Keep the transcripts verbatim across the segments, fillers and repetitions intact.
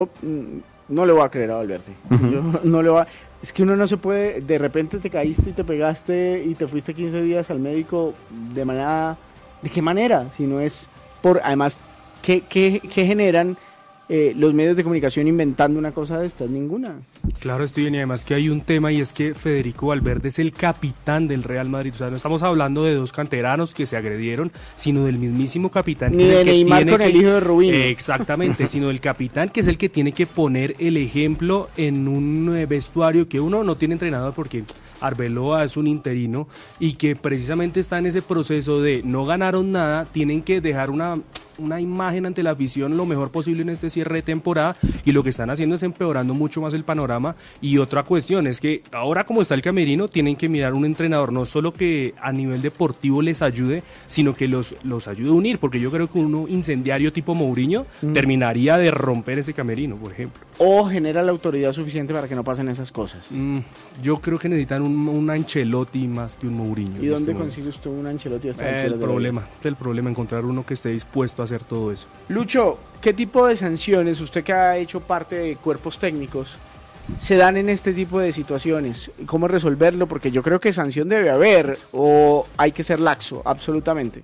no le voy a creer a Valverde. Uh-huh. Yo no le voy a... Es que uno no se puede, de repente te caíste y te pegaste y te fuiste quince días al médico de manera... ¿De qué manera? Si no es por... Además, ¿qué, qué, qué generan eh, los medios de comunicación inventando una cosa de estas? Ninguna. Claro, Steven, y además que hay un tema y es que Federico Valverde es el capitán del Real Madrid. O sea, no estamos hablando de dos canteranos que se agredieron, sino del mismísimo capitán. Ni que es de el que Neymar tiene con que... el hijo de Rubinho. Eh, exactamente, sino del capitán que es el que tiene que poner el ejemplo en un eh, vestuario que uno no tiene entrenador porque Arbeloa es un interino y que precisamente está en ese proceso de no ganaron nada, tienen que dejar una... una imagen ante la afición lo mejor posible en este cierre de temporada y lo que están haciendo es empeorando mucho más el panorama. Y otra cuestión es que ahora como está el camerino tienen que mirar un entrenador no solo que a nivel deportivo les ayude, sino que los, los ayude a unir, porque yo creo que uno incendiario tipo Mourinho mm. terminaría de romper ese camerino, por ejemplo. O genera la autoridad suficiente para que no pasen esas cosas. Mm, yo creo que necesitan un, un Ancelotti más que un Mourinho. ¿Y dónde este consigue usted un Ancelotti hasta eh, el problema, es el problema encontrar uno que esté dispuesto a hacer todo eso. Lucho, ¿qué tipo de sanciones, usted que ha hecho parte de cuerpos técnicos, se dan en este tipo de situaciones? ¿Cómo resolverlo? Porque yo creo que sanción debe haber o hay que ser laxo, absolutamente.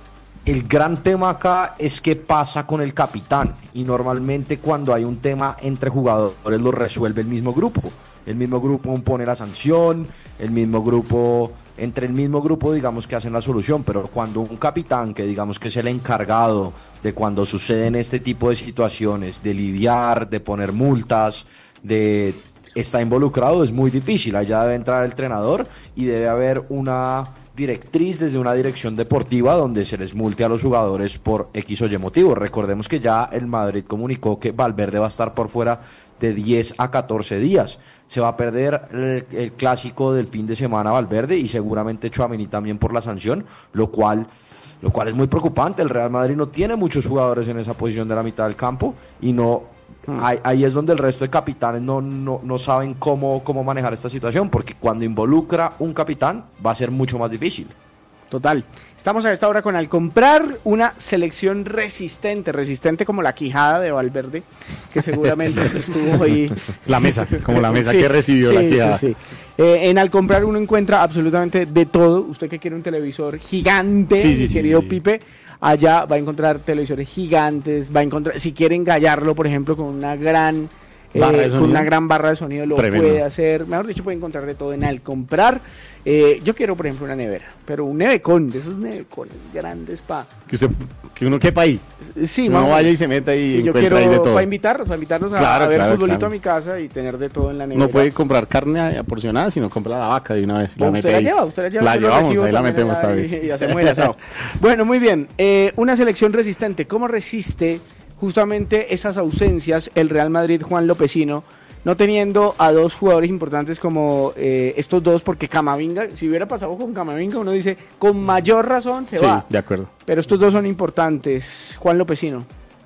El gran tema acá es qué pasa con el capitán, y normalmente cuando hay un tema entre jugadores lo resuelve el mismo grupo. El mismo grupo pone la sanción, el mismo grupo, entre el mismo grupo digamos que hacen la solución, pero cuando un capitán que digamos que es el encargado de cuando suceden este tipo de situaciones, de lidiar, de poner multas, de está involucrado, es muy difícil. Allá debe entrar el entrenador y debe haber una directriz desde una dirección deportiva donde se les multe a los jugadores por X o Y motivo. Recordemos que ya el Madrid comunicó que Valverde va a estar por fuera de diez a catorce días. Se va a perder el, el clásico del fin de semana Valverde y seguramente Tchouaméni también por la sanción, lo cual, lo cual es muy preocupante. El Real Madrid no tiene muchos jugadores en esa posición de la mitad del campo y no... Ahí, ahí es donde el resto de capitanes no, no, no saben cómo, cómo manejar esta situación, porque cuando involucra un capitán va a ser mucho más difícil. Total. Estamos a esta hora con Al Comprar, una selección resistente, resistente como la quijada de Valverde, que seguramente estuvo ahí. La mesa, como la mesa sí, que recibió sí, la quijada. Sí, sí. Eh, en Al Comprar uno encuentra absolutamente de todo. Usted que quiere un televisor gigante, sí, sí, mi querido sí. Pipe, allá va a encontrar televisores gigantes, va a encontrar, si quiere engallarlo, por ejemplo, con una gran... Eh, con una gran barra de sonido lo Tremendo. Puede hacer, mejor dicho puede encontrar de todo en Al Comprar. eh, yo quiero por ejemplo una nevera, pero un nevecón, de esos nevecones grandes para que usted, que uno quepa ahí, sí, uno vaya y se meta y sí, yo quiero ahí de todo. Para invitarlos, para invitarlos a, claro, a ver claro, futbolito claro. a mi casa y tener de todo en la nevera. No puede comprar carne aporcionada, sino compra la vaca de una vez, la usted la ahí. lleva, usted la lleva, la llevamos, ahí la metemos esta vez y, y hacemos el asado. Bueno, muy bien, eh, una selección resistente. ¿Cómo resiste justamente esas ausencias el Real Madrid, Juan Lopezino, no teniendo a dos jugadores importantes como eh, estos dos? Porque Camavinga, si hubiera pasado con Camavinga, uno dice, con mayor razón se sí, va. De acuerdo. Pero estos dos son importantes. Juan Lopezino.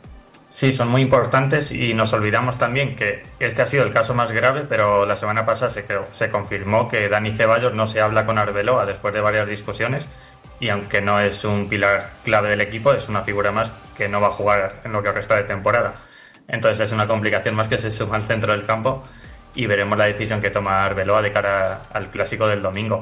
Sí, son muy importantes y nos olvidamos también que este ha sido el caso más grave, pero la semana pasada se, se confirmó que Dani Ceballos no se habla con Arbeloa después de varias discusiones, y aunque no es un pilar clave del equipo, es una figura más que no va a jugar en lo que resta de temporada. Entonces es una complicación más que se suma al centro del campo y veremos la decisión que toma Arbeloa de cara al clásico del domingo.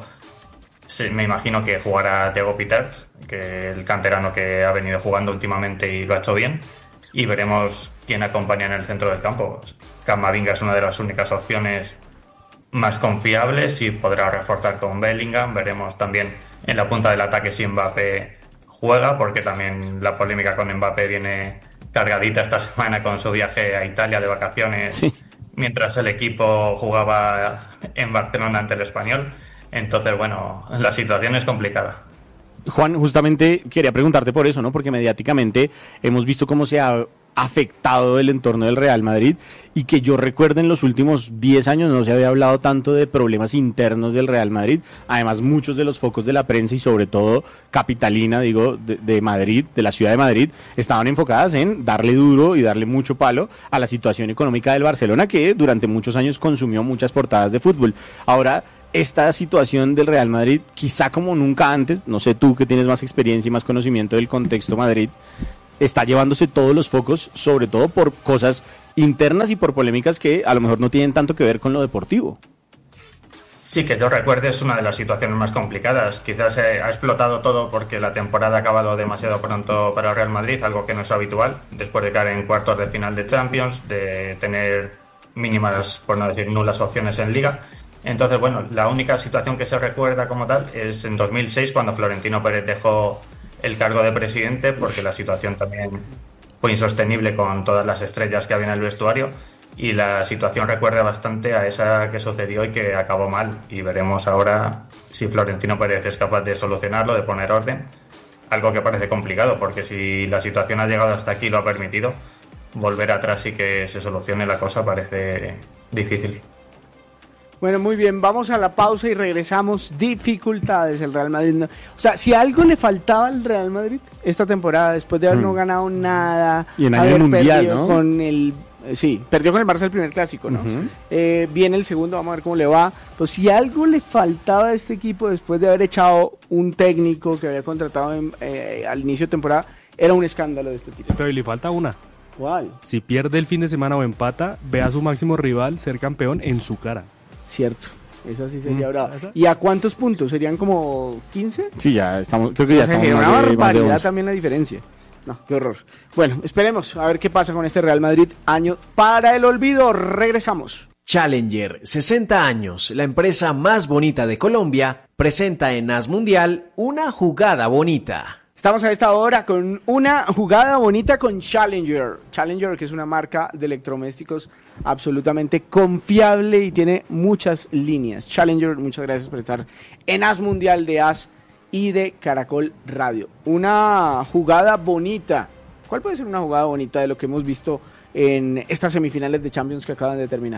Sí, me imagino que jugará Thiago Peters, que el canterano que ha venido jugando últimamente y lo ha hecho bien, y veremos quién acompaña en el centro del campo. Camavinga es una de las únicas opciones más confiables y podrá reforzar con Bellingham. Veremos también en la punta del ataque si Mbappé juega, porque también la polémica con Mbappé viene cargadita esta semana con su viaje a Italia de vacaciones, sí. mientras el equipo jugaba en Barcelona ante el Español. Entonces, bueno, la situación es complicada. Juan, justamente quería preguntarte por eso, ¿no? Porque mediáticamente hemos visto cómo se ha afectado el entorno del Real Madrid, y que yo recuerdo en los últimos diez años no se había hablado tanto de problemas internos del Real Madrid. Además, muchos de los focos de la prensa y sobre todo capitalina, digo, de, de Madrid, de la ciudad de Madrid, estaban enfocadas en darle duro y darle mucho palo a la situación económica del Barcelona, que durante muchos años consumió muchas portadas de fútbol. Ahora, esta situación del Real Madrid, quizá como nunca antes, no sé tú que tienes más experiencia y más conocimiento del contexto Madrid, está llevándose todos los focos, sobre todo por cosas internas y por polémicas que a lo mejor no tienen tanto que ver con lo deportivo. Sí, que yo recuerde es una de las situaciones más complicadas. Quizás eh, ha explotado todo porque la temporada ha acabado demasiado pronto para el Real Madrid, algo que no es habitual, después de caer en cuartos de final de Champions, de tener mínimas, por no decir nulas opciones en Liga. Entonces, bueno, la única situación que se recuerda como tal es en dos mil seis, cuando Florentino Pérez dejó el cargo de presidente, porque la situación también fue insostenible con todas las estrellas que había en el vestuario. Y la situación recuerda bastante a esa que sucedió y que acabó mal. Y veremos ahora si Florentino Pérez es capaz de solucionarlo, de poner orden. Algo que parece complicado, porque si la situación ha llegado hasta aquí y lo ha permitido, volver atrás y que se solucione la cosa parece difícil. Bueno, muy bien, vamos a la pausa y regresamos. Dificultades el Real Madrid. No. O sea, si algo le faltaba al Real Madrid esta temporada, después de haber mm. no ganado nada, y en haber año mundial, perdido ¿no? con el... Sí, perdió con el Barça el primer clásico, ¿no? Uh-huh. Eh, viene el segundo, vamos a ver cómo le va. Pues si algo le faltaba a este equipo después de haber echado un técnico que había contratado en, eh, al inicio de temporada, era un escándalo de este tipo. Pero y le falta una. ¿Cuál? Si pierde el fin de semana o empata, ve a su máximo rival ser campeón en su cara. Cierto. Esa sí sería Mm, brava. ¿esa? ¿Y a cuántos puntos? ¿Serían como quince? Sí, ya estamos, creo que O ya sea, estamos sería más una de- más de barbaridad once. también la diferencia. No, qué horror. Bueno, esperemos a ver qué pasa con este Real Madrid. Año para el olvido. Regresamos. Challenger, sesenta años, la empresa más bonita de Colombia, presenta en As Mundial una jugada bonita. Estamos a esta hora con una jugada bonita con Challenger. Challenger, que es una marca de electrodomésticos absolutamente confiable y tiene muchas líneas. Challenger, muchas gracias por estar en As Mundial de As y de Caracol Radio. Una jugada bonita. ¿Cuál puede ser una jugada bonita de lo que hemos visto en estas semifinales de Champions que acaban de terminar?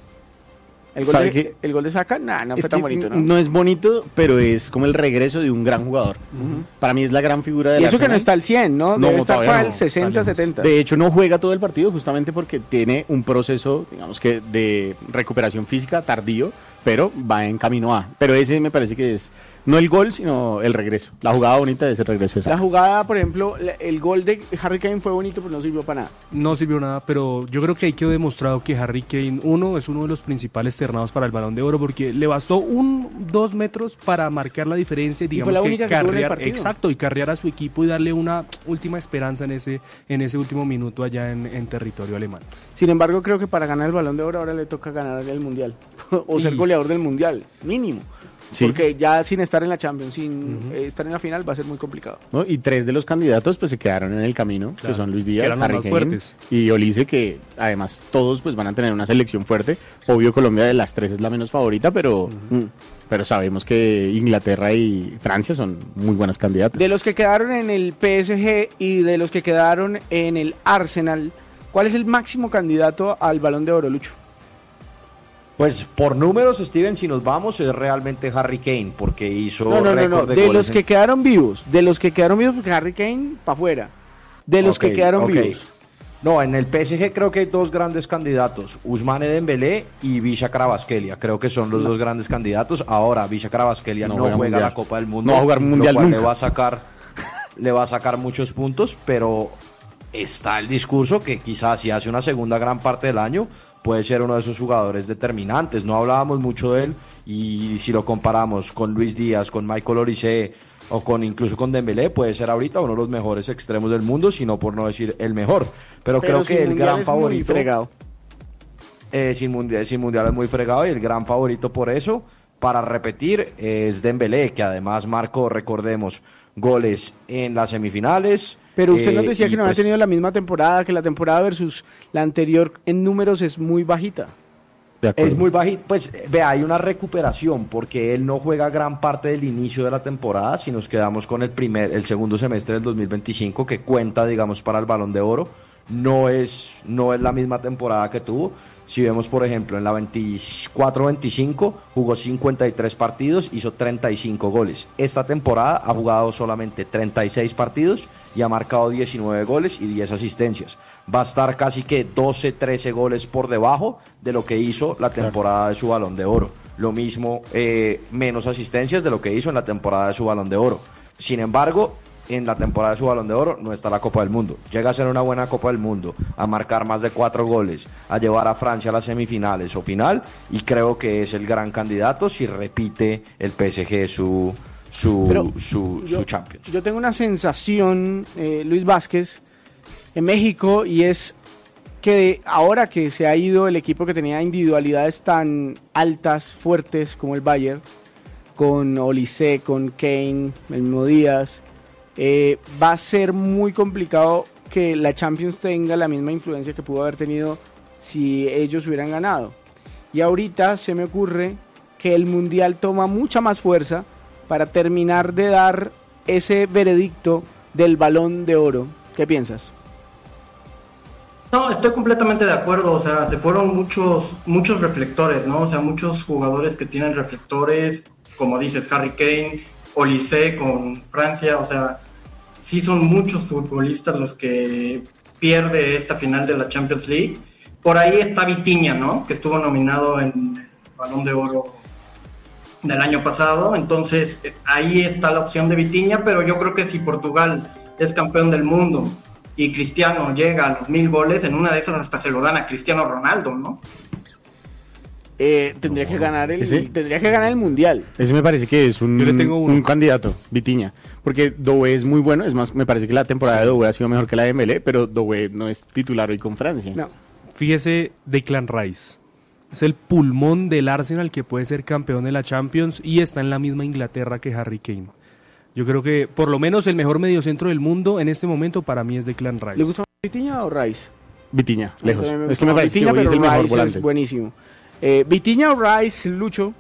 ¿El gol, ¿Sabe de, qué? el gol de Saka? Nah, no Es fue tan que bonito, ¿no? no es bonito, pero es como el regreso de un gran jugador. Uh-huh. Para mí es la gran figura de Y eso que no está al cien, ¿no? No, Debe estar todavía para no. el sesenta, setenta. De hecho, no juega todo el partido justamente porque tiene un proceso, digamos que de recuperación física tardío, pero va en camino a. Pero ese me parece que es no el gol, sino el regreso. La jugada bonita de ese regreso. La Exacto. jugada, por ejemplo, la- el gol de Harry Kane fue bonito, pero no sirvió para nada. No sirvió nada, pero yo creo que ahí quedó demostrado que Harry Kane, uno, es uno de los principales ternados para el Balón de Oro, porque le bastó un, dos metros para marcar la diferencia y fue digamos la que única que tuvo en el carrear, partido. exacto, y carrear a su equipo y darle una última esperanza en ese, en ese último minuto allá en, en territorio alemán. Sin embargo, creo que para ganar el Balón de Oro ahora le toca ganar el Mundial. o ser Y- goleador del Mundial, mínimo. Sí. Porque ya sin estar en la Champions, sin Ujú. eh, estar en la final, va a ser muy complicado. ¿No? Y tres de los candidatos pues se quedaron en el camino, Claro, que son Luis que Díaz, eran los Harry más Kane fuertes. y Olise, que además todos pues van a tener una selección fuerte. Obvio Colombia de las tres es la menos favorita, pero, Mm. pero sabemos que Inglaterra y Francia son muy buenas candidatas. De los que quedaron en el P S G y de los que quedaron en el Arsenal, ¿cuál es el máximo candidato al Balón de Oro, Lucho? Pues por números, Steven, si nos vamos, es realmente Harry Kane, porque hizo No, no, no, récord no. de De goles los en- que quedaron vivos, de los que quedaron vivos, porque Harry Kane para afuera. De los Ok, que quedaron ok. vivos. No, en el P S G creo que hay dos grandes candidatos, Ousmane Dembélé y Visca Kvaratskhelia. Creo que son los dos grandes candidatos. Ahora, Visca Kvaratskhelia No no, juega juega mundial. la Copa del Mundo, No va a jugar mundial lo cual le nunca. va a sacar le va a sacar muchos puntos, pero está el discurso que quizás si hace una segunda gran parte del año puede ser uno de esos jugadores determinantes. No hablábamos mucho de él y si lo comparamos con Luis Díaz, con Michael Olise o con incluso con Dembélé, puede ser ahorita uno de los mejores extremos del mundo, sino por no decir el mejor. Pero, creo sin que el Mundial gran es muy favorito fregado. eh, sin mundial, sin mundial es muy fregado y el gran favorito por eso, para repetir, es Dembélé, que además marcó, recordemos, goles en las semifinales. Pero usted eh, nos decía y que no pues, había tenido la misma temporada, que la temporada versus la anterior en números es muy bajita. De acuerdo. Es muy bajito, pues eh, vea, hay una recuperación porque él no juega gran parte del inicio de la temporada, si nos quedamos con el primer, el segundo semestre del dos mil veinticinco que cuenta, digamos, para el Balón de Oro, no es, no es la misma temporada que tuvo. Si vemos, por ejemplo, en la veinticuatro veinticinco jugó cincuenta y tres partidos, hizo treinta y cinco goles. Esta temporada ha jugado solamente treinta y seis partidos y ha marcado diecinueve goles y diez asistencias. Va a estar casi que doce, trece goles por debajo de lo que hizo la temporada de su Balón de Oro. Lo mismo, eh, menos asistencias de lo que hizo en la temporada de su Balón de Oro. Sin embargo, en la temporada de su Balón de Oro no está la Copa del Mundo. Llega a ser una buena Copa del Mundo, a marcar más de cuatro goles, a llevar a Francia a las semifinales o final, y creo que es el gran candidato si repite el P S G su su, Pero su, yo, su Champions. Yo tengo una sensación, eh, Luis Vázquez, en México, y es que ahora que se ha ido el equipo que tenía individualidades tan altas, fuertes como el Bayern, con Olise, con Kane, el mismo Díaz, eh, va a ser muy complicado que la Champions tenga la misma influencia que pudo haber tenido si ellos hubieran ganado. Y ahorita se me ocurre que el Mundial toma mucha más fuerza para terminar de dar ese veredicto del Balón de Oro. ¿Qué piensas? No, estoy completamente de acuerdo, o sea, se fueron muchos muchos reflectores, ¿no? O sea, muchos jugadores que tienen reflectores, como dices, Harry Kane, Olise con Francia, o sea, sí son muchos futbolistas los que pierde esta final de la Champions League. Por ahí está Vitinha, ¿no? Que estuvo nominado en el Balón de Oro del año pasado, entonces ahí está la opción de Vitinha, pero yo creo que si Portugal es campeón del mundo y Cristiano llega a los mil goles, en una de esas hasta se lo dan a Cristiano Ronaldo, ¿no? Eh, tendría que ganar el ¿Ese? tendría que ganar el Mundial. Ese me parece que es un, Yo le tengo uno. un candidato, Vitinha. Porque Doué es muy bueno. Es más, me parece que la temporada de Doué ha sido mejor que la de Dembélé, pero Doué no es titular hoy con Francia. No. Fíjese, Declan Rice. Es el pulmón del Arsenal que puede ser campeón de la Champions y está en la misma Inglaterra que Harry Kane. Yo creo que por lo menos el mejor mediocentro del mundo en este momento para mí es Declan Rice. ¿Le gusta más Vitinha o Rice? Vitinha, lejos. A mí me Es gusta que me más parece Vitinha, que hoy es el pero mejor Rice volante. es buenísimo. Eh, Vitinha o Rice, Lucho.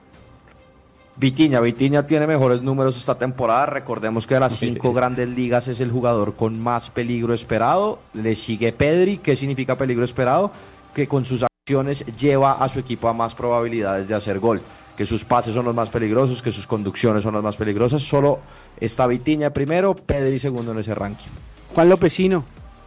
Vitinha, Vitinha tiene mejores números esta temporada. Recordemos que de las cinco grandes ligas es el jugador con más peligro esperado. Le sigue Pedri. ¿Qué significa peligro esperado? Que con sus acciones lleva a su equipo a más probabilidades de hacer gol. Que sus pases son los más peligrosos, que sus conducciones son las más peligrosas. Solo está Vitinha primero, Pedri segundo en ese ranking. Juan Lopezino.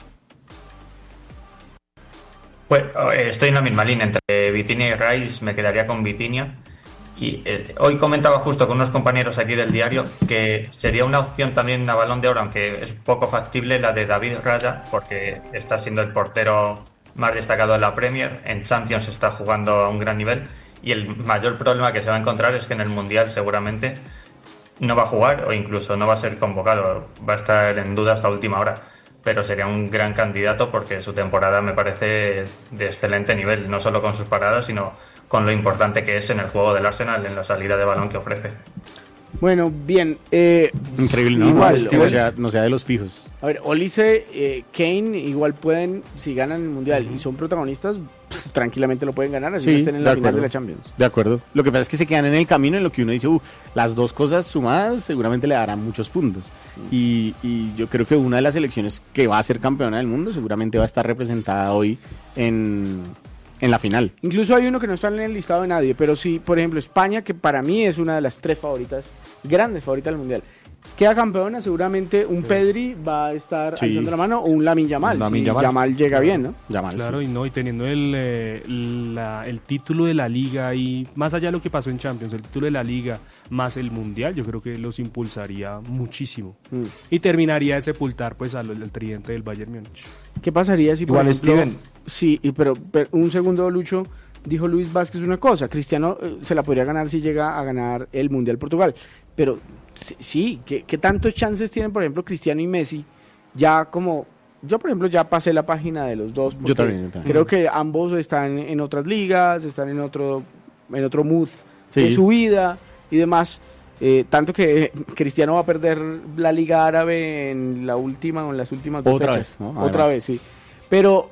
Pues eh, estoy en la misma línea entre Vitinha y Rice, me quedaría con Vitinha. Y eh, hoy comentaba justo con unos compañeros aquí del diario que sería una opción también a Balón de Oro, aunque es poco factible, la de David Raya, porque está siendo el portero más destacado de la Premier, en Champions está jugando a un gran nivel, y el mayor problema que se va a encontrar es que en el Mundial seguramente no va a jugar o incluso no va a ser convocado, va a estar en duda hasta última hora, pero sería un gran candidato porque su temporada me parece de excelente nivel, no solo con sus paradas, sino con lo importante que es en el juego del Arsenal, en la salida de balón que ofrece. Bueno, bien. Eh, Increíble, ¿no? Igual, Este, igual. o sea, no sea de los fijos. a ver, Olise, eh, Kane, igual pueden, si ganan el Mundial y son protagonistas, pff, tranquilamente lo pueden ganar, así Sí, no estén en la de final acuerdo. de la Champions. De acuerdo. Lo que pasa es que se quedan en el camino en lo que uno dice, uh, las dos cosas sumadas seguramente le darán muchos puntos. Y, y yo creo que una de las selecciones que va a ser campeona del mundo seguramente va a estar representada hoy en, en la final. Incluso hay uno que no está en el listado de nadie, pero sí, por ejemplo, España, que para mí es una de las tres favoritas, grandes favoritas del Mundial. Queda campeona, seguramente un Pedri va a estar Sí. alzando la mano o un Lamine Yamal. Un Lamine si Yamal. Yamal llega bien, ¿no? Yamal, Claro, sí. y no, y teniendo el, eh, la- el título de la liga y más allá de lo que pasó en Champions, el título de la liga más el Mundial, yo creo que los impulsaría muchísimo. Mm. Y terminaría de sepultar pues al, al tridente del Bayern Múnich. ¿Qué pasaría si, por Igual, ejemplo, Steven. sí, y pero, pero un segundo, Lucho, dijo Luis Vázquez una cosa, Cristiano eh, se la podría ganar si llega a ganar el Mundial Portugal, pero sí, sí, ¿qué, qué tantos chances tienen, por ejemplo, Cristiano y Messi? Ya como, yo por ejemplo ya pasé la página de los dos, porque Yo también, yo también. creo que ambos están en otras ligas, están en otro, en otro mood Sí. de su vida y demás. Eh, tanto que Cristiano va a perder la Liga Árabe en la última o en las últimas dos Otra fechas. vez, ¿no? Otra Además. vez, sí. Pero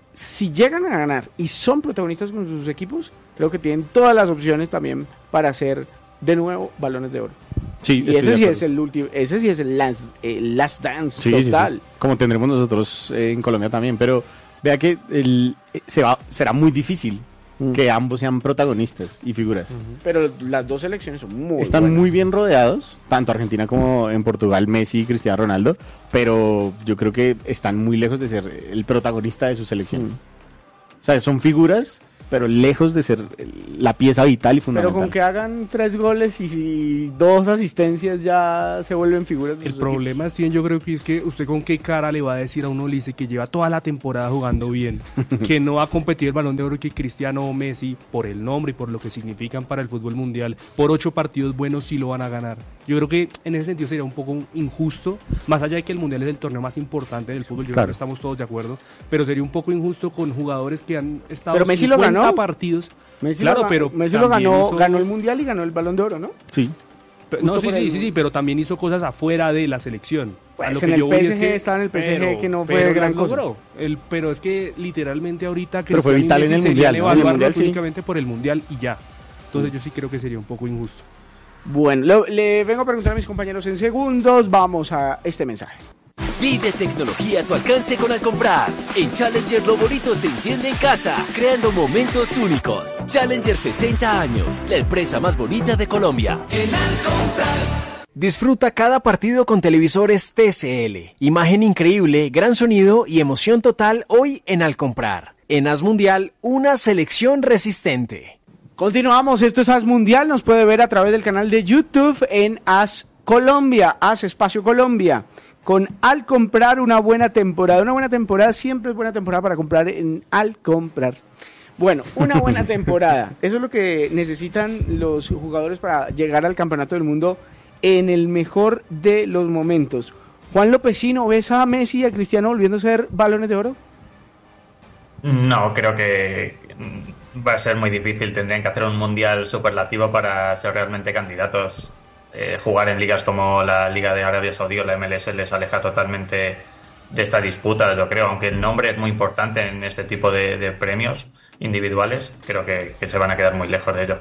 si llegan a ganar y son protagonistas con sus equipos, creo que tienen todas las opciones también para hacer de nuevo balones de oro. Sí, Y estoy ese de sí acuerdo. es el último, ese sí es el last, el last dance Sí, sí, sí. total. Como tendremos nosotros eh, en Colombia también, pero vea que el, eh, se va, será muy difícil Mm. que ambos sean protagonistas y figuras. Pero las dos selecciones son muy Están buenas. muy bien rodeados, tanto Argentina como en Portugal, Messi y Cristiano Ronaldo, pero yo creo que están muy lejos de ser el protagonista de sus selecciones. Mm. O sea, son figuras pero lejos de ser la pieza vital y Pero fundamental. con que hagan tres goles y, y dos asistencias ya se vuelven figuras de El sus problema, Steven, yo creo que es que usted con qué cara le va a decir a un Olise que lleva toda la temporada jugando bien, que no va a competir el Balón de Oro, que Cristiano o Messi, por el nombre y por lo que significan para el fútbol mundial, por ocho partidos buenos sí lo van a ganar. Yo creo que en ese sentido sería un poco injusto, más allá de que el Mundial es el torneo más importante del fútbol, yo Claro. creo que estamos todos de acuerdo, pero sería un poco injusto con jugadores que han estado Pero Messi lo cincuenta ganó. partidos. Messi Claro, lo, ga- pero Messi lo también ganó, hizo- ganó el Mundial y ganó el Balón de Oro, ¿no? Sí. Pe- Justo No, sí, por sí, el- sí, sí, pero también hizo cosas afuera de la selección. Pues A lo en que el yo voy P es S G que- estaba en el P S G pero- que no fue pero gran las cosa. logró. El, pero es que literalmente ahorita Pero fue Cristiano y vital en Messi el serían Mundial, ¿no? En el evaluarlos Mundial, sí. únicamente por el Mundial y ya. Entonces yo sí creo que sería un poco injusto. Bueno, lo- le vengo a preguntar a mis compañeros en segundos. Vamos a este mensaje. Vive tecnología a tu alcance con Alcomprar. En Challenger lo bonito se enciende en casa, creando momentos únicos. Challenger sesenta años, la empresa más bonita de Colombia. En Alcomprar. Disfruta cada partido con televisores T C L. Imagen increíble, gran sonido y emoción total hoy en Alcomprar. En As Mundial, una selección resistente. Continuamos, esto es As Mundial, nos puede ver a través del canal de YouTube en As Colombia, As Espacio Colombia. Con Al Comprar una buena temporada, una buena temporada siempre es buena temporada para comprar en Al Comprar. Bueno, una buena temporada, eso es lo que necesitan los jugadores para llegar al Campeonato del Mundo en el mejor de los momentos. Juan Lopecino, ¿ves a Messi y a Cristiano volviendo a ser balones de oro? No, creo que mm, va a ser muy difícil. Tendrían que hacer un mundial superlativo para ser realmente candidatos. Eh, jugar en ligas como la Liga de Arabia Saudí o la M L S les aleja totalmente de esta disputa, yo creo. Aunque el nombre es muy importante en este tipo de, de premios individuales, creo que, que se van a quedar muy lejos de ello.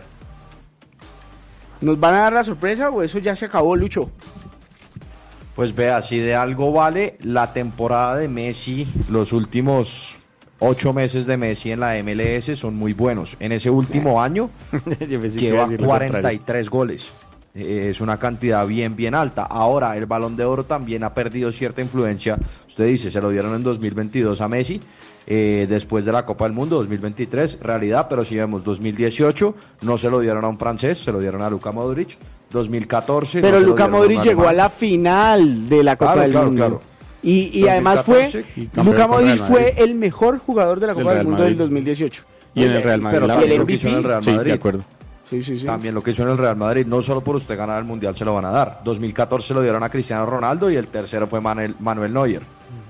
¿Nos van a dar la sorpresa o eso ya se acabó, Lucho? Pues vea, si de algo vale la temporada de Messi, los últimos ocho meses de Messi en la M L S son muy buenos. En ese último año Yo pensé que iba a lleva decir lo cuarenta y contrario. tres goles. Eh, Es una cantidad bien, bien alta. Ahora, el Balón de Oro también ha perdido cierta influencia. Usted dice, se lo dieron en dos mil veintidós a Messi, eh, después de la Copa del Mundo, dos mil veintitrés, realidad, pero si vemos dos mil dieciocho, no se lo dieron a un francés, se lo dieron a Luka Modric. dos mil catorce, Pero no se lo Luka dieron a un Modric llegó a alemán. la final de la Copa Claro, del claro, Mundo. claro. Y, y además fue, dos mil catorce, y campeón Luka con Modric Real fue Madrid. el mejor jugador de la Del Copa del Real Mundo del Madrid. dos mil dieciocho. Y en el Real Madrid. Pero la también el lo que hizo en el Real Sí, Madrid. de acuerdo. Sí, sí, sí. También lo que hizo en el Real Madrid, no solo por usted ganar el Mundial se lo van a dar. dos mil catorce lo dieron a Cristiano Ronaldo y el tercero fue Manuel, Manuel Neuer.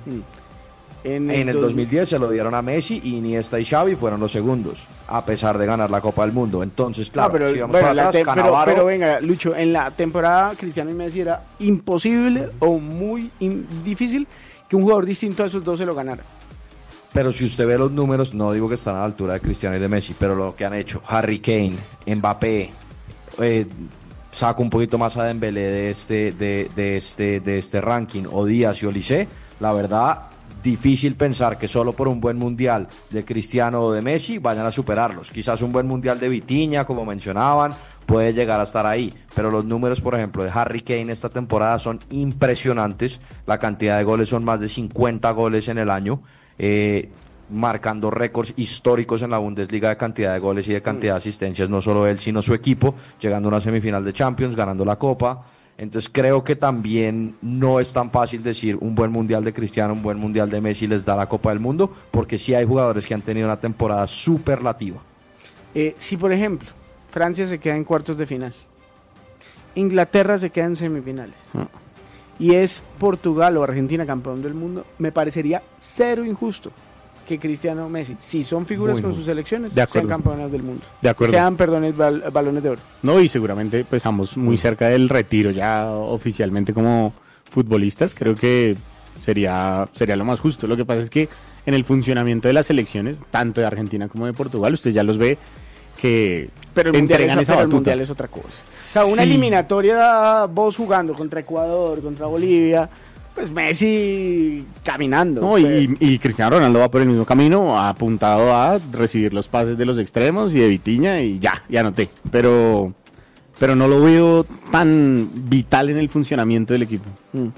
En En el dos- dos mil diez se lo dieron a Messi, Iniesta y Xavi fueron los segundos, a pesar de ganar la Copa del Mundo. Entonces, claro, Ah, pero, si vamos bueno, para la atrás, te- pero, Cannavaro- pero venga, Lucho, en la temporada Cristiano y Messi era imposible o muy in- difícil que un jugador distinto a esos dos se lo ganara. Pero si usted ve los números, no digo que están a la altura de Cristiano y de Messi, pero lo que han hecho, Harry Kane, Mbappé, eh, saco un poquito más a Dembélé de este, de, de este, de este ranking, o Díaz y Olise, la verdad, difícil pensar que solo por un buen mundial de Cristiano o de Messi vayan a superarlos. Quizás un buen mundial de Vitinha, como mencionaban, puede llegar a estar ahí, pero los números, por ejemplo, de Harry Kane esta temporada son impresionantes. La cantidad de goles son más de cincuenta goles en el año. Eh, marcando récords históricos en la Bundesliga de cantidad de goles y de cantidad de asistencias, no solo él, sino su equipo, llegando a una semifinal de Champions, ganando la Copa. Entonces creo que también no es tan fácil decir un buen mundial de Cristiano, un buen mundial de Messi les da la Copa del Mundo, porque sí hay jugadores que han tenido una temporada superlativa. Eh, si, por ejemplo, Francia se queda en cuartos de final, Inglaterra se queda en semifinales, Ah. y es Portugal o Argentina campeón del mundo, me parecería cero injusto que Cristiano o Messi, si son figuras Muy con injusto. sus selecciones, De sean acuerdo. campeones del mundo. De acuerdo. Sean, perdones, bal- balones de oro. No, y seguramente pues estamos muy cerca del retiro ya oficialmente como futbolistas. Creo que sería, sería lo más justo. Lo que pasa es que en el funcionamiento de las selecciones, tanto de Argentina como de Portugal, usted ya los ve que Pero el, mundial entregan es, esa pero el batuta. mundial es otra cosa. O sea, una Sí. eliminatoria, vos jugando contra Ecuador, contra Bolivia, pues Messi caminando. No, y, y Cristiano Ronaldo va por el mismo camino, apuntado a recibir los pases de los extremos y de Vitinha y ya, ya anoté. Pero, pero no lo veo tan vital en el funcionamiento del equipo. Mm.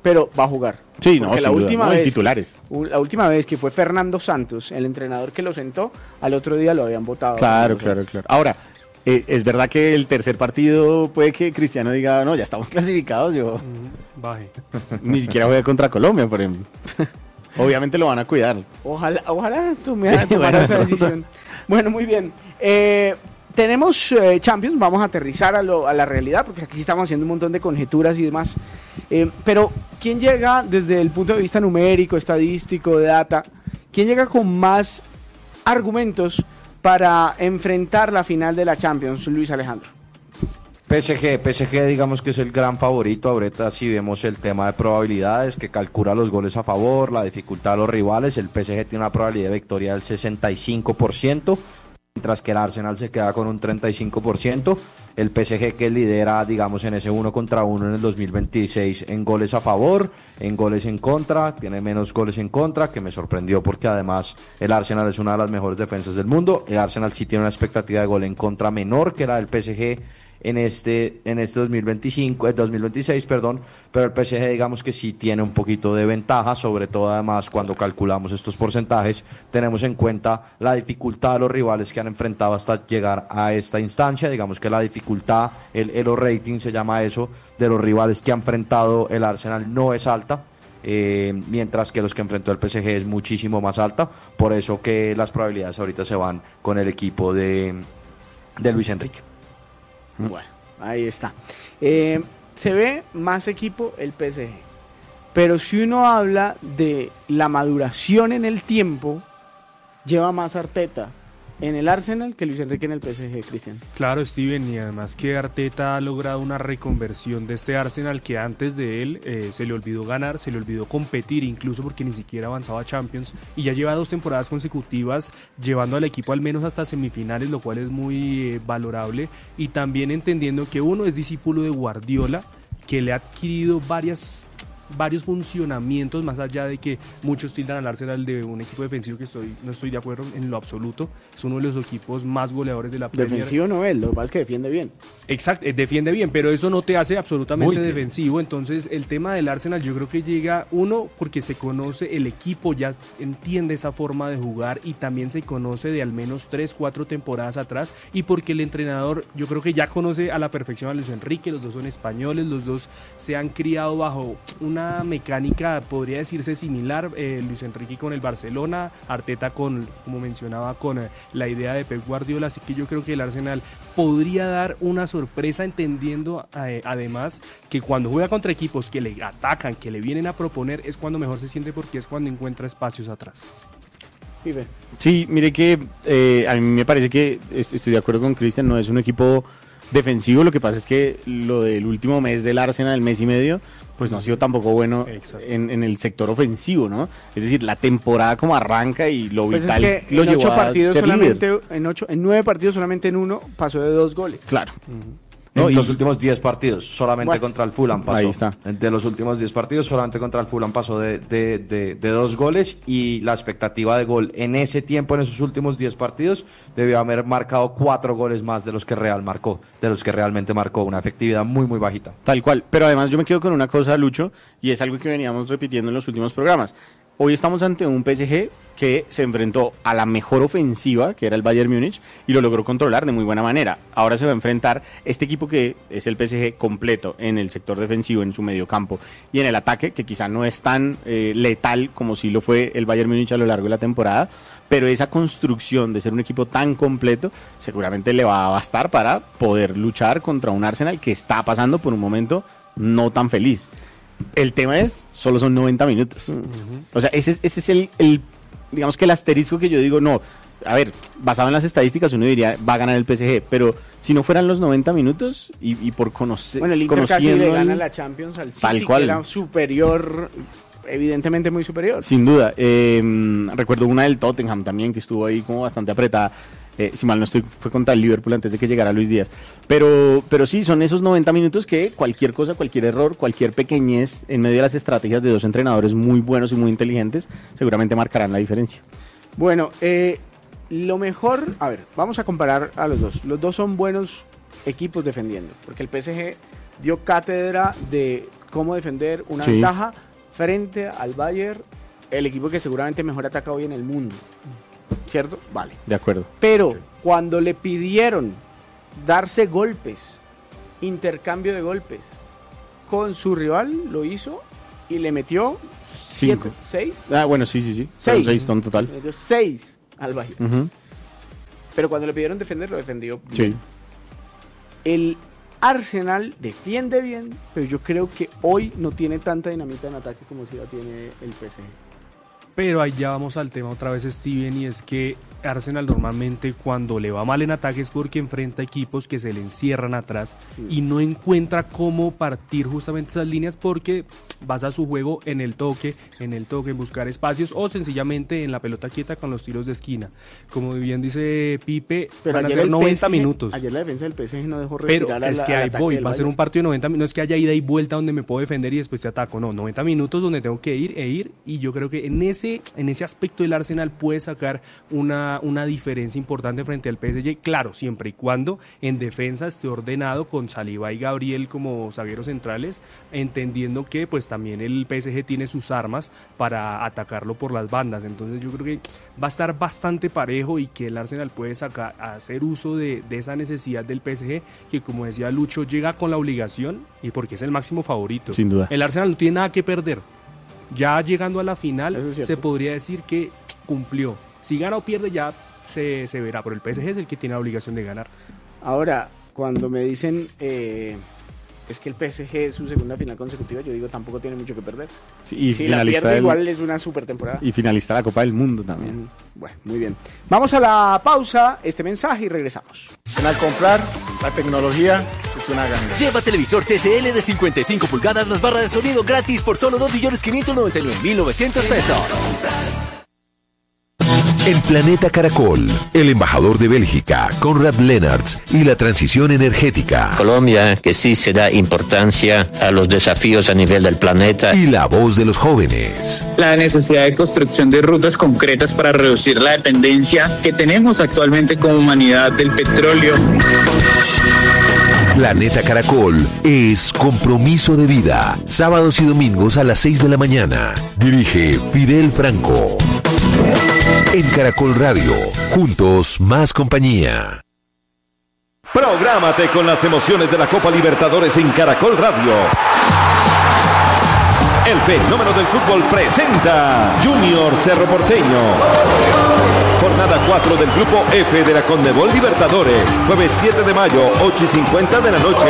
pero va a jugar. Sí, no, Porque sin la duda, última ¿no? Y vez, titulares. La última vez que fue Fernando Santos, el entrenador que lo sentó, al otro día lo habían votado. Claro, claro, claro. Ahora, eh, es verdad que el tercer partido puede que Cristiano diga, no, ya estamos clasificados, yo Mm, Baje. ni siquiera voy a contra Colombia, por ejemplo. Obviamente lo van a cuidar. Ojalá, ojalá tome, Sí, tomara bueno, esa no. decisión. Bueno, muy bien. Eh, tenemos eh, Champions, vamos a aterrizar a, lo, a la realidad, porque aquí estamos haciendo un montón de conjeturas y demás. Eh, pero, ¿quién llega desde el punto de vista numérico, estadístico, de data? ¿Quién llega con más argumentos para enfrentar la final de la Champions, Luis Alejandro? P S G, P S G digamos que es el gran favorito. Ahorita si vemos el tema de probabilidades, que calcula los goles a favor, la dificultad de los rivales, el P S G tiene una probabilidad de victoria del sesenta y cinco por ciento, mientras que el Arsenal se queda con un treinta y cinco por ciento. El P S G que lidera, digamos, en ese uno contra uno en el dos mil veintiséis en goles a favor, en goles en contra, tiene menos goles en contra, que me sorprendió porque además el Arsenal es una de las mejores defensas del mundo. El Arsenal sí tiene una expectativa de gol en contra menor que la del P S G en este en este dos mil veinticinco, eh, dos mil veintiséis, perdón, pero el P S G digamos que sí tiene un poquito de ventaja, sobre todo además cuando calculamos estos porcentajes, tenemos en cuenta la dificultad de los rivales que han enfrentado hasta llegar a esta instancia. Digamos que la dificultad, el Elo Rating se llama eso, de los rivales que ha enfrentado el Arsenal no es alta, eh, mientras que los que enfrentó el P S G es muchísimo más alta, por eso que las probabilidades ahorita se van con el equipo de, de Luis Enrique. Bueno, ahí está. Eh, se ve más equipo el P S G. Pero si uno habla de la maduración en el tiempo, lleva más Arteta en el Arsenal que Luis Enrique en el P S G, Cristian. Claro, Steven, y además que Arteta ha logrado una reconversión de este Arsenal que antes de él eh, se le olvidó ganar, se le olvidó competir, incluso porque ni siquiera avanzaba a Champions, y ya lleva dos temporadas consecutivas llevando al equipo al menos hasta semifinales, lo cual es muy eh, valorable, y también entendiendo que uno es discípulo de Guardiola, que le ha adquirido varias varios funcionamientos, más allá de que muchos tildan al Arsenal de un equipo defensivo, que estoy no estoy de acuerdo en lo absoluto. Es uno de los equipos más goleadores de la Premier. Defensivo no es, lo que pasa es que defiende bien. Exacto, eh, defiende bien, pero eso no te hace absolutamente defensivo. Entonces el tema del Arsenal yo creo que llega, uno, porque se conoce el equipo, ya entiende esa forma de jugar, y también se conoce de al menos tres, cuatro temporadas atrás, y porque el entrenador yo creo que ya conoce a la perfección a Luis Enrique. Los dos son españoles, los dos se han criado bajo un una mecánica, podría decirse, similar, eh, Luis Enrique con el Barcelona, Arteta con, como mencionaba, con eh, la idea de Pep Guardiola, así que yo creo que el Arsenal podría dar una sorpresa, entendiendo eh, además que cuando juega contra equipos que le atacan, que le vienen a proponer, es cuando mejor se siente, porque es cuando encuentra espacios atrás. Sí, mire que eh, a mí me parece que estoy de acuerdo con Cristian, no es un equipo defensivo. Lo que pasa es que lo del último mes del Arsenal, el mes y medio, pues no ha sido tampoco bueno en, en el sector ofensivo, ¿no? Es decir, la temporada como arranca y lo pues vital es que lo en llevó ocho a partidos ser solamente, líder. en ocho, en nueve partidos solamente en uno pasó de dos goles. Claro. Uh-huh. En No, y- los últimos diez partidos, solamente Bueno, contra el Fulham pasó. ahí está. De los últimos diez partidos, solamente contra el Fulham pasó de, de, de, de dos goles, y la expectativa de gol en ese tiempo, en esos últimos diez partidos, debió haber marcado cuatro goles más de los que Real marcó, de los que realmente marcó, una efectividad muy, muy bajita. Tal cual, pero además yo me quedo con una cosa, Lucho, y es algo que veníamos repitiendo en los últimos programas. Hoy estamos ante un P S G que se enfrentó a la mejor ofensiva, que era el Bayern Múnich, y lo logró controlar de muy buena manera. Ahora se va a enfrentar este equipo que es el P S G completo en el sector defensivo, en su mediocampo, y en el ataque, que quizá no es tan eh, letal como sí lo fue el Bayern Múnich a lo largo de la temporada, pero esa construcción de ser un equipo tan completo seguramente le va a bastar para poder luchar contra un Arsenal que está pasando por un momento no tan feliz. El tema es, solo son noventa minutos. Uh-huh. O sea, ese, ese es el, el, digamos que el asterisco que yo digo, no, a ver, basado en las estadísticas uno diría, va a ganar el P S G, pero si no fueran los noventa minutos y, y por conocer, Bueno, el Inter casi conociendo le gana el- la Champions al City, Tal que cual. era superior, evidentemente muy superior. Sin duda. Eh, recuerdo una del Tottenham también, que estuvo ahí como bastante apretada. Eh, si mal no estoy, fue contra el Liverpool antes de que llegara Luis Díaz. Pero, pero sí, son esos noventa minutos que cualquier cosa, cualquier error, cualquier pequeñez en medio de las estrategias de dos entrenadores muy buenos y muy inteligentes, seguramente marcarán la diferencia. Bueno, eh, lo mejor, a ver, vamos a comparar a los dos. Los dos son buenos equipos defendiendo, porque el P S G dio cátedra de cómo defender una Sí. ventaja frente al Bayern, el equipo que seguramente mejor ataca hoy en el mundo. ¿Cierto? Vale. De acuerdo. Pero cuando le pidieron darse golpes, intercambio de golpes con su rival, lo hizo y le metió siete, Cinco. seis, Ah, bueno, sí, sí, sí. Fueron seis, seis en total. Le metió seis al Bayern. Ujú. Pero cuando le pidieron defender, lo defendió Sí. bien. El Arsenal defiende bien, pero yo creo que hoy no tiene tanta dinamita en ataque como si la tiene el P S G. Pero ahí ya vamos al tema otra vez, Steven, y es que Arsenal normalmente cuando le va mal en ataque es porque enfrenta equipos que se le encierran atrás y no encuentra cómo partir justamente esas líneas porque basa su juego en el toque, en el toque, en buscar espacios o sencillamente en la pelota quieta con los tiros de esquina. Como bien dice Pipe, Pero van a ayer ser el noventa P S G minutos. Ayer la defensa del P S G no dejó Pero respirar es al- que al ahí ataque voy, del va a ser Bayern. un partido de noventa minutos, no es que haya ida y vuelta donde me puedo defender y después te ataco, no, noventa minutos donde tengo que ir e ir y yo creo que en ese, en ese aspecto el Arsenal puede sacar una, una diferencia importante frente al P S G, claro, siempre y cuando en defensa esté ordenado con Saliba y Gabriel como zagueros centrales, entendiendo que pues también el P S G tiene sus armas para atacarlo por las bandas, entonces yo creo que va a estar bastante parejo y que el Arsenal puede sacar, hacer uso de, de esa necesidad del P S G, que como decía Lucho, llega con la obligación y porque es el máximo favorito. Sin duda. El Arsenal no tiene nada que perder. Ya llegando a la final, Eso es cierto. se podría decir que cumplió. Si gana o pierde ya se, se verá, pero el P S G es el que tiene la obligación de ganar. Ahora, cuando me dicen eh, es que el P S G es su segunda final consecutiva, yo digo tampoco tiene mucho que perder. Sí, y Si la finalista pierde del- igual es una super temporada. y finalista de la Copa del Mundo también. Mm, Bueno, muy bien. Vamos a la pausa, este mensaje y regresamos. En al comprar, la tecnología es una ganga. Lleva televisor T C L de cincuenta y cinco pulgadas más barra de sonido gratis por solo dos millones quinientos noventa y nueve mil novecientos pesos. En Planeta Caracol, el embajador de Bélgica, Konrad Lennartz, y la transición energética. Colombia, que sí se da importancia a los desafíos a nivel del planeta. Y la voz de los jóvenes. La necesidad de construcción de rutas concretas para reducir la dependencia que tenemos actualmente como humanidad del petróleo. Planeta Caracol es compromiso de vida. Sábados y domingos a las seis de la mañana. Dirige Fidel Franco. En Caracol Radio, juntos más compañía. Prográmate con las emociones de la Copa Libertadores en Caracol Radio. El fenómeno del fútbol presenta Junior Cerro Porteño. Jornada cuatro del Grupo F de la Conmebol Libertadores. Jueves siete de mayo, ocho y cincuenta de la noche.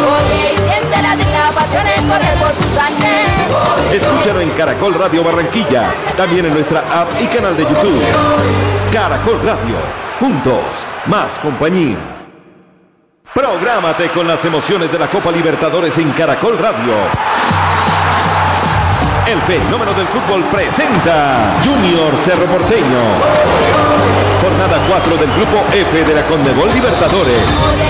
Escúchalo en Caracol Radio Barranquilla. También en nuestra app y canal de YouTube. Caracol Radio. Juntos, más compañía. Prográmate con las emociones de la Copa Libertadores en Caracol Radio. El fenómeno del fútbol presenta Junior Cerro Porteño. Jornada cuatro del Grupo F de la Conmebol Libertadores.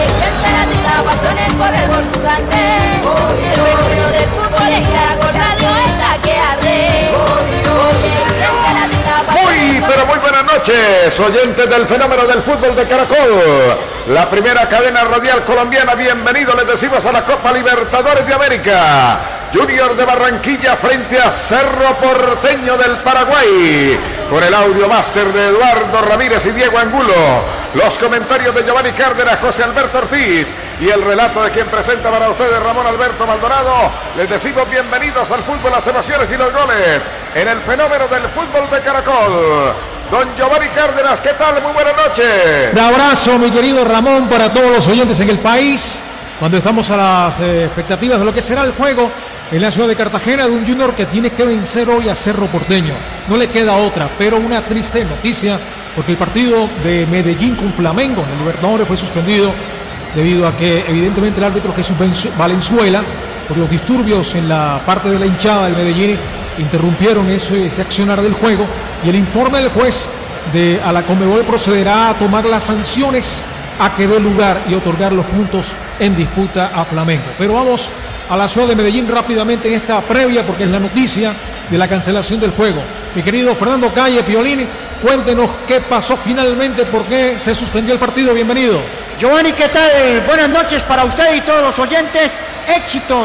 Muy, pero muy buenas noches, oyentes del fenómeno del fútbol de Caracol, la primera cadena radial colombiana. Bienvenidos, les decimos, a la Copa Libertadores de América. Junior de Barranquilla frente a Cerro Porteño del Paraguay, con el audio máster de Eduardo Ramírez y Diego Angulo, los comentarios de Giovanni Cárdenas, José Alberto Ortiz y el relato de quien presenta para ustedes, Ramón Alberto Maldonado. Les decimos bienvenidos al fútbol, las emociones y los goles en el fenómeno del fútbol de Caracol. Don Giovanni Cárdenas, ¿qué tal? Muy buenas noches. Un abrazo, mi querido Ramón, para todos los oyentes en el país, cuando estamos a las eh, expectativas de lo que será el juego en la ciudad de Cartagena, de un Junior que tiene que vencer hoy a Cerro Porteño. No le queda otra, pero una triste noticia, porque el partido de Medellín con Flamengo en el Libertadores fue suspendido debido a que evidentemente el árbitro Jesús Valenzuela, por los disturbios en la parte de la hinchada del Medellín, interrumpieron ese, ese accionar del juego, y el informe del juez de a la Conmebol procederá a tomar las sanciones a que dé lugar y otorgar los puntos en disputa a Flamengo. Pero vamos a la ciudad de Medellín rápidamente en esta previa, porque es la noticia de la cancelación del juego. Mi querido Fernando Calle, Piolín, cuéntenos qué pasó finalmente, por qué se suspendió el partido. Bienvenido. Giovanni, ¿qué tal? Buenas noches para usted y todos los oyentes. Éxitos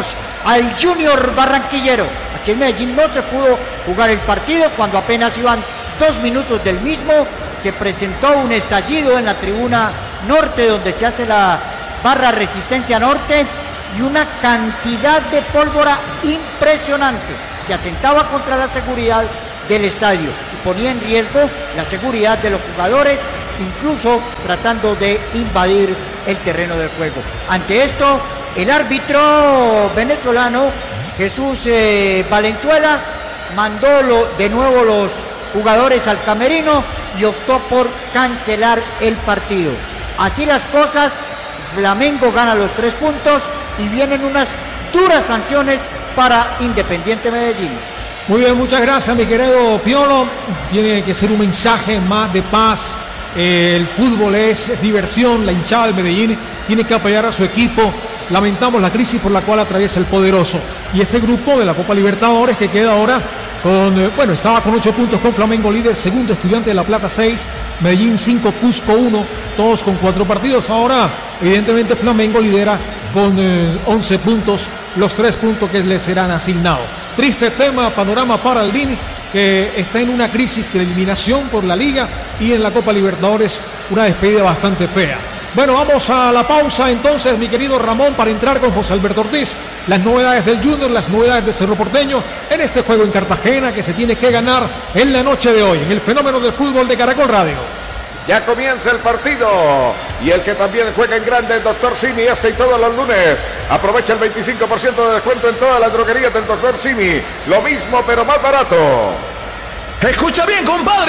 al Junior barranquillero. Aquí en Medellín no se pudo jugar el partido cuando apenas iban dos minutos del mismo. Se presentó un estallido en la tribuna norte donde se hace la barra Resistencia Norte y una cantidad de pólvora impresionante que atentaba contra la seguridad del estadio y ponía en riesgo la seguridad de los jugadores, incluso tratando de invadir el terreno de juego. Ante esto, el árbitro venezolano Jesús eh, Valenzuela mandó lo, de nuevo los jugadores al camerino y optó por cancelar el partido. Así las cosas, Flamengo gana los tres puntos y vienen unas duras sanciones para Independiente Medellín. Muy bien, muchas gracias, mi querido Piolo. Tiene que ser un mensaje más de paz. El fútbol es, es diversión. La hinchada del Medellín tiene que apoyar a su equipo. Lamentamos la crisis por la cual atraviesa el poderoso. Y este grupo de la Copa Libertadores que queda ahora con, bueno, estaba con ocho puntos con Flamengo líder, segundo Estudiante de La Plata seis, Medellín cinco, Cusco uno, todos con cuatro partidos. Ahora, evidentemente, Flamengo lidera con eh, once puntos, los tres puntos que le serán asignados. Triste tema, panorama para el D I N, que está en una crisis de eliminación por la Liga y en la Copa Libertadores una despedida bastante fea. Bueno, vamos a la pausa entonces, mi querido Ramón, para entrar con José Alberto Ortiz. Las novedades del Junior, las novedades de Cerro Porteño en este juego en Cartagena que se tiene que ganar en la noche de hoy, en el fenómeno del fútbol de Caracol Radio. Ya comienza el partido y el que también juega en grande, el doctor Simi, este y todos los lunes. Aprovecha el veinticinco por ciento de descuento en todas las droguerías del doctor Simi. Lo mismo, pero más barato. Escucha bien, compadre.